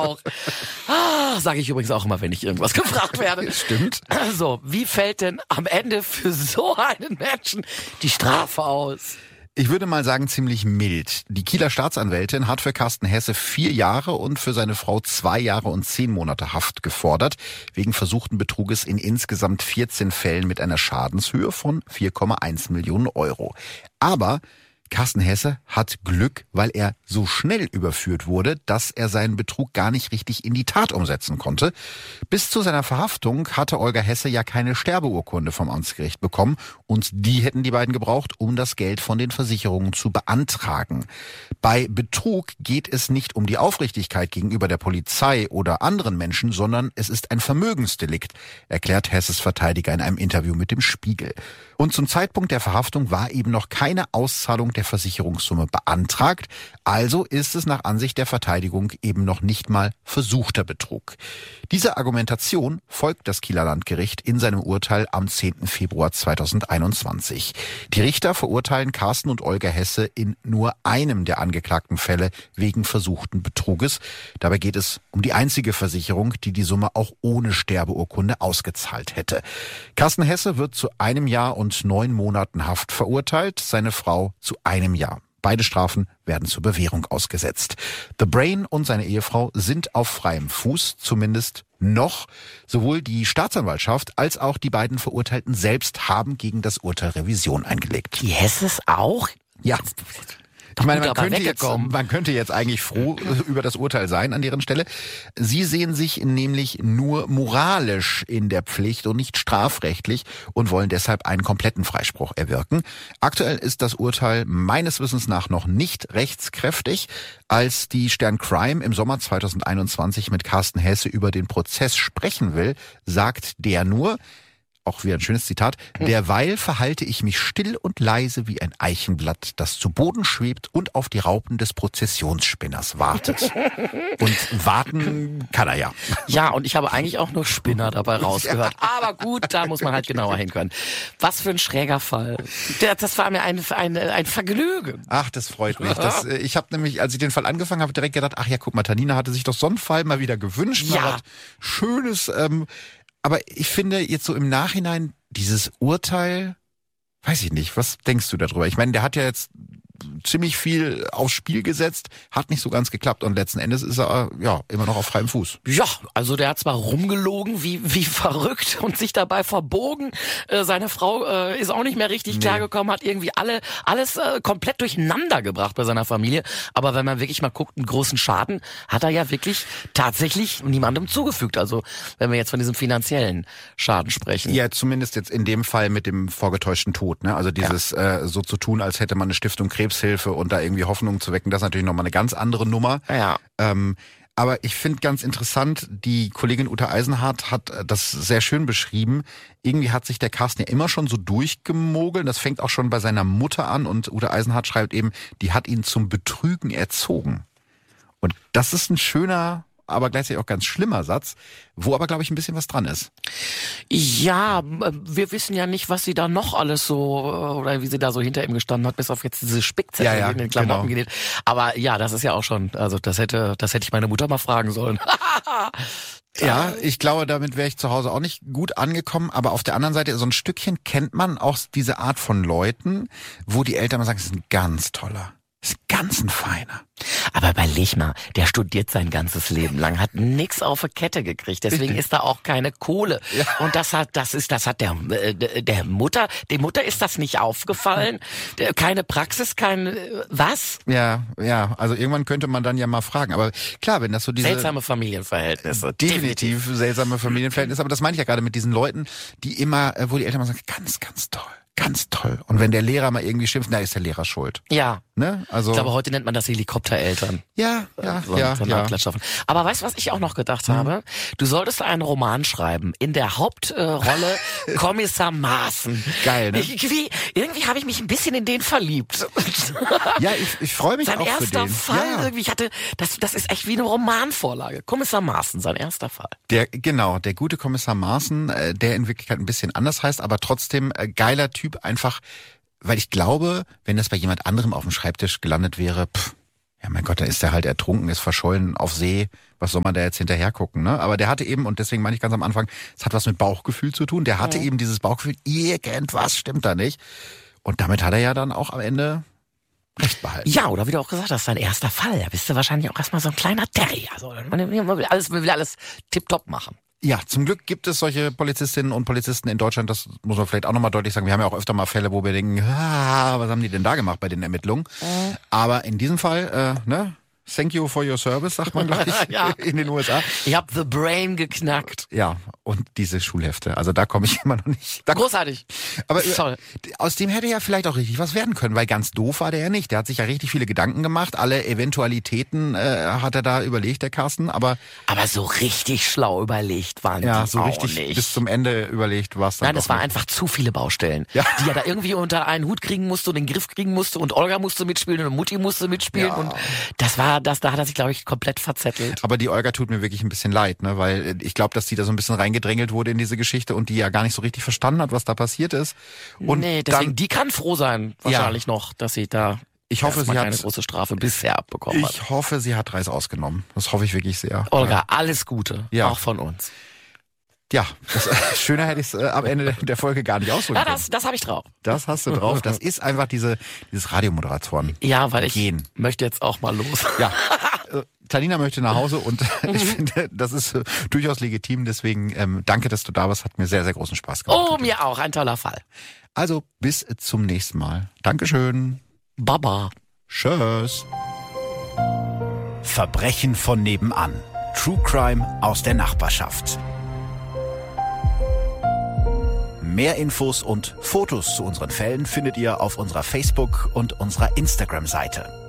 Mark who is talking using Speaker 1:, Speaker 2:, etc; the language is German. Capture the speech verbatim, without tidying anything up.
Speaker 1: auch. Ah, sage ich übrigens auch immer, wenn ich irgendwas gefragt werde.
Speaker 2: Stimmt.
Speaker 1: Also, wie fällt denn am Ende für so einen Menschen die Strafe aus?
Speaker 2: Ich würde mal sagen, ziemlich mild. Die Kieler Staatsanwältin hat für Carsten Hesse vier Jahre und für seine Frau zwei Jahre und zehn Monate Haft gefordert, wegen versuchten Betruges in insgesamt vierzehn Fällen mit einer Schadenshöhe von vier Komma eins Millionen Euro. Aber Carsten Hesse hat Glück, weil er so schnell überführt wurde, dass er seinen Betrug gar nicht richtig in die Tat umsetzen konnte. Bis zu seiner Verhaftung hatte Olga Hesse ja keine Sterbeurkunde vom Amtsgericht bekommen und die hätten die beiden gebraucht, um das Geld von den Versicherungen zu beantragen. Bei Betrug geht es nicht um die Aufrichtigkeit gegenüber der Polizei oder anderen Menschen, sondern es ist ein Vermögensdelikt, erklärt Hesses Verteidiger in einem Interview mit dem Spiegel. Und zum Zeitpunkt der Verhaftung war eben noch keine Auszahlung der Versicherungssumme beantragt. Also ist es nach Ansicht der Verteidigung eben noch nicht mal versuchter Betrug. Dieser Argumentation folgt das Kieler Landgericht in seinem Urteil am zehnten Februar zweitausendeinundzwanzig. Die Richter verurteilen Carsten und Olga Hesse in nur einem der angeklagten Fälle wegen versuchten Betruges. Dabei geht es um die einzige Versicherung, die die Summe auch ohne Sterbeurkunde ausgezahlt hätte. Carsten Hesse wird zu einem Jahr und neun Monaten Haft verurteilt, seine Frau zu einem Jahr. Beide Strafen werden zur Bewährung ausgesetzt. The Brain und seine Ehefrau sind auf freiem Fuß, zumindest noch. Sowohl die Staatsanwaltschaft als auch die beiden Verurteilten selbst haben gegen das Urteil Revision eingelegt.
Speaker 1: Die Hesses auch?
Speaker 2: Ja. Ich meine, man
Speaker 1: gut, aber
Speaker 2: könnte, jetzt, man könnte jetzt eigentlich froh über das Urteil sein an deren Stelle. Sie sehen sich nämlich nur moralisch in der Pflicht und nicht strafrechtlich und wollen deshalb einen kompletten Freispruch erwirken. Aktuell ist das Urteil meines Wissens nach noch nicht rechtskräftig. Als die Stern Crime im Sommer zweitausendeinundzwanzig mit Carsten Hesse über den Prozess sprechen will, sagt der nur, auch wieder ein schönes Zitat, derweil verhalte ich mich still und leise wie ein Eichenblatt, das zu Boden schwebt und auf die Raupen des Prozessionsspinners wartet. Und warten kann er ja.
Speaker 1: Ja, und ich habe eigentlich auch nur Spinner dabei rausgehört. Aber gut, da muss man halt genauer hinhören. Was für ein schräger Fall. Das war mir ein, ein, ein Vergnügen.
Speaker 2: Ach, das freut mich. Das, ich habe nämlich, als ich den Fall angefangen habe, direkt gedacht, ach ja, guck mal, Tanina hatte sich doch so einen Fall mal wieder gewünscht.
Speaker 1: Ja.
Speaker 2: Mal was Schönes, ähm, aber ich finde jetzt so im Nachhinein dieses Urteil, weiß ich nicht, was denkst du darüber? Ich meine, der hat ja jetzt ziemlich viel aufs Spiel gesetzt, hat nicht so ganz geklappt und letzten Endes ist er ja immer noch auf freiem Fuß.
Speaker 1: Ja, also der hat zwar rumgelogen wie wie verrückt und sich dabei verbogen. Äh, seine Frau äh, ist auch nicht mehr richtig nee. klargekommen, hat irgendwie alle alles äh, komplett durcheinander gebracht bei seiner Familie. Aber wenn man wirklich mal guckt, einen großen Schaden hat er ja wirklich tatsächlich niemandem zugefügt. Also wenn wir jetzt von diesem finanziellen Schaden sprechen.
Speaker 2: Ja, zumindest jetzt in dem Fall mit dem vorgetäuschten Tod. Ne? Also dieses ja. äh, so zu tun, als hätte man eine Stiftung Krebshilfe und da irgendwie Hoffnung zu wecken, das ist natürlich nochmal eine ganz andere Nummer.
Speaker 1: Ja.
Speaker 2: Ähm, aber ich finde ganz interessant, die Kollegin Ute Eisenhardt hat das sehr schön beschrieben. Irgendwie hat sich der Carsten ja immer schon so durchgemogelt. Das fängt auch schon bei seiner Mutter an und Ute Eisenhardt schreibt eben, die hat ihn zum Betrügen erzogen. Und das ist ein schöner, aber gleichzeitig auch ganz schlimmer Satz, wo aber, glaube ich, ein bisschen was dran ist.
Speaker 1: Ja, wir wissen ja nicht, was sie da noch alles so, oder wie sie da so hinter ihm gestanden hat, bis auf jetzt diese Spickzettel
Speaker 2: ja, ja,
Speaker 1: in den Klamotten
Speaker 2: genau.
Speaker 1: genäht. Aber ja, das ist ja auch schon, also das hätte, das hätte ich meine Mutter mal fragen sollen.
Speaker 2: Ja, ich glaube, damit wäre ich zu Hause auch nicht gut angekommen. Aber auf der anderen Seite, so ein Stückchen kennt man auch diese Art von Leuten, wo die Eltern mal sagen, das ist ein ganz toller. Das ist ganz ein feiner.
Speaker 1: Aber überleg mal, der studiert sein ganzes Leben lang, hat nix auf die Kette gekriegt, deswegen ist da auch keine Kohle. Ja. Und das hat, das ist, das hat der, äh, der Mutter, der Mutter ist das nicht aufgefallen. Der, keine Praxis, kein, was?
Speaker 2: Ja, ja, also irgendwann könnte man dann ja mal fragen. Aber klar, wenn das so diese...
Speaker 1: Seltsame Familienverhältnisse.
Speaker 2: Definitiv, definitiv seltsame Familienverhältnisse. Aber das meine ich ja gerade mit diesen Leuten, die immer, wo die Eltern mal sagen, ganz, ganz toll. Ganz toll. Und wenn der Lehrer mal irgendwie schimpft, na, ist der Lehrer schuld.
Speaker 1: Ja.
Speaker 2: Ne? Also.
Speaker 1: Ich glaube, heute nennt man das Helikoptereltern.
Speaker 2: Ja, ja,
Speaker 1: so,
Speaker 2: ja.
Speaker 1: So
Speaker 2: ja.
Speaker 1: Aber weißt du, was ich auch noch gedacht
Speaker 2: mhm.
Speaker 1: habe? Du solltest einen Roman schreiben. In der Hauptrolle äh, Kommissar Maaßen.
Speaker 2: Geil, ne?
Speaker 1: Ich, wie, irgendwie habe ich mich ein bisschen in den verliebt.
Speaker 2: Ja, ich, ich freue mich
Speaker 1: sein
Speaker 2: auch für den.
Speaker 1: Sein erster Fall
Speaker 2: ja.
Speaker 1: irgendwie. Ich hatte, das, das ist echt wie eine Romanvorlage. Kommissar Maaßen, sein erster Fall.
Speaker 2: Der, genau, der gute Kommissar Maaßen, äh, der in Wirklichkeit ein bisschen anders heißt, aber trotzdem äh, geiler Typ, einfach, weil ich glaube, wenn das bei jemand anderem auf dem Schreibtisch gelandet wäre, pff, Ja, mein Gott, da ist der halt ertrunken, ist verschollen auf See. Was soll man da jetzt hinterher gucken, ne? Aber der hatte eben, und deswegen meine ich ganz am Anfang, es hat was mit Bauchgefühl zu tun. Der hatte mhm. eben dieses Bauchgefühl, irgendwas stimmt da nicht. Und damit hat er ja dann auch am Ende Recht behalten.
Speaker 1: Ja, oder wie du auch gesagt hast, dein erster Fall. Da bist du wahrscheinlich auch erstmal so ein kleiner Terrier. Also, man will alles, man will alles tipptopp machen.
Speaker 2: Ja, zum Glück gibt es solche Polizistinnen und Polizisten in Deutschland, das muss man vielleicht auch nochmal deutlich sagen. Wir haben ja auch öfter mal Fälle, wo wir denken, ah, was haben die denn da gemacht bei den Ermittlungen? Mhm. Aber in diesem Fall, äh, ne? Thank you for your service, sagt man gleich
Speaker 1: ja.
Speaker 2: in den U S A.
Speaker 1: Ich hab the brain geknackt.
Speaker 2: Ja, und diese Schulhefte, also da komme ich immer noch nicht. Da
Speaker 1: Großartig.
Speaker 2: Aber
Speaker 1: Toll.
Speaker 2: Aus dem hätte ja vielleicht auch richtig was werden können, weil ganz doof war der ja nicht. Der hat sich ja richtig viele Gedanken gemacht, alle Eventualitäten äh, hat er da überlegt, der Carsten, aber...
Speaker 1: Aber so richtig schlau überlegt waren
Speaker 2: ja,
Speaker 1: die
Speaker 2: so
Speaker 1: auch
Speaker 2: richtig
Speaker 1: nicht.
Speaker 2: Bis zum Ende überlegt war es dann.
Speaker 1: Nein, es war einfach zu viele Baustellen,
Speaker 2: ja.
Speaker 1: die er da irgendwie unter einen Hut kriegen musste und den Griff kriegen musste und Olga musste mitspielen und Mutti musste mitspielen ja. und das war, das, da hat er sich, glaube ich, komplett verzettelt.
Speaker 2: Aber die Olga tut mir wirklich ein bisschen leid, ne, weil ich glaube, dass die da so ein bisschen reingedrängelt wurde in diese Geschichte und die ja gar nicht so richtig verstanden hat, was da passiert ist. Und
Speaker 1: nee, deswegen,
Speaker 2: dann,
Speaker 1: die kann froh sein, wahrscheinlich ja. noch, dass sie da
Speaker 2: ich hoffe, sie hat
Speaker 1: eine große Strafe bisher abbekommen hat.
Speaker 2: Ich hoffe, sie hat Reis ausgenommen. Das hoffe ich wirklich sehr.
Speaker 1: Olga,
Speaker 2: ja.
Speaker 1: alles Gute,
Speaker 2: ja.
Speaker 1: auch von uns.
Speaker 2: Ja, das, schöner hätte ich es äh, am Ende der Folge gar nicht ausdrücken können.
Speaker 1: Ja, das, das habe ich drauf.
Speaker 2: Das hast du drauf. Das ist einfach diese dieses Radiomoderatoren.
Speaker 1: Ja, weil ich
Speaker 2: gehen.
Speaker 1: möchte jetzt auch mal los.
Speaker 2: Ja, äh, Tanina möchte nach Hause und ich finde, das ist äh, durchaus legitim. Deswegen ähm, danke, dass du da warst. Hat mir sehr, sehr großen Spaß gemacht.
Speaker 1: Oh, mir auch. Ein toller Fall.
Speaker 2: Also, bis zum nächsten Mal. Dankeschön.
Speaker 1: Baba.
Speaker 2: Tschüss.
Speaker 3: Verbrechen von nebenan. True Crime aus der Nachbarschaft. Mehr Infos und Fotos zu unseren Fällen findet ihr auf unserer Facebook- und unserer Instagram-Seite.